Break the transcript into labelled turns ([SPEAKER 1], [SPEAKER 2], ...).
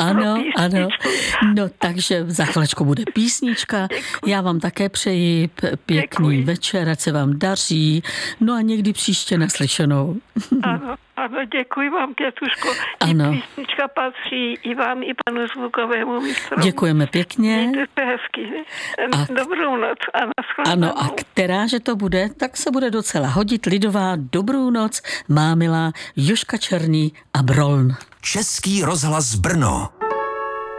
[SPEAKER 1] Ano, ano. No takže za chvilečku bude písnička.
[SPEAKER 2] Děkuji.
[SPEAKER 1] Já vám také přeji pěkný
[SPEAKER 2] Děkuji.
[SPEAKER 1] večer, ať se vám daří. No a někdy příště naslyšenou.
[SPEAKER 2] Ano, děkuji vám, Květuško.
[SPEAKER 1] Ano.
[SPEAKER 2] Písnička patří i vám, i panu zvukovému mistrovi.
[SPEAKER 1] Děkujeme pěkně.
[SPEAKER 2] Mějte se hezky. Dobrou noc a nashledanou.
[SPEAKER 1] Ano, a která, že to bude, tak se bude docela hodit lidová Dobrou noc má milá Jožka Černý a Broln.
[SPEAKER 3] Český rozhlas Brno.